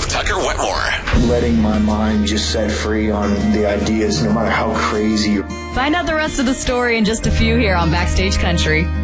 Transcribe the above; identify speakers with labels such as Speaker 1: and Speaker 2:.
Speaker 1: with Tucker Wetmore.
Speaker 2: Letting my mind just set free on the ideas, no matter how crazy.
Speaker 3: Find out the rest of the story in just a few here on Backstage Country.